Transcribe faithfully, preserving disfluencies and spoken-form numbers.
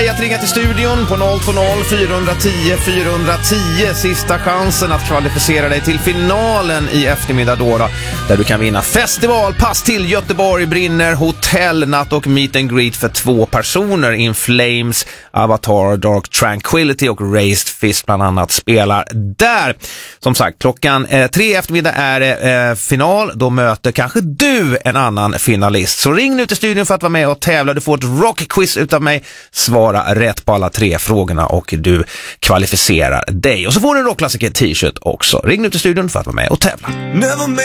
dig att ringa till studion på noll två noll fyra ett noll fyra ett noll. Sista chansen att kvalificera dig till finalen i eftermiddag då, då, där du kan vinna festivalpass till Göteborg brinner, hotellnatt och meet and greet för två personer. In Flames, Avatar, Dark Tranquility och Raised Fist bland annat spelar där. Som sagt, klockan eh, tre eftermiddag är det eh, final. Då möter kanske du en annan finalist. Så ring nu till studion för att vara med och tävla. Du får ett rockquiz utav mig. Svara rätt på alla tre frågorna och du kvalificerar dig. Och så får du en rockklassiker t-shirt också. Ring nu till studion för att vara med och tävla.